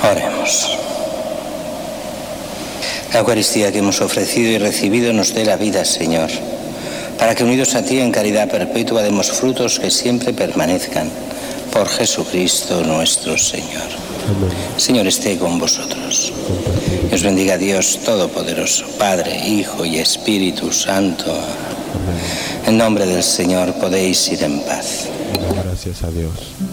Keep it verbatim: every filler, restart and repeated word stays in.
Oremos. La Eucaristía que hemos ofrecido y recibido nos dé la vida, Señor, para que unidos a ti en caridad perpetua demos frutos que siempre permanezcan. Por Jesucristo nuestro Señor. Amén. Señor, esté con vosotros. Y os bendiga Dios Todopoderoso, Padre, Hijo y Espíritu Santo. Amén. En nombre del Señor podéis ir en paz. Gracias a Dios.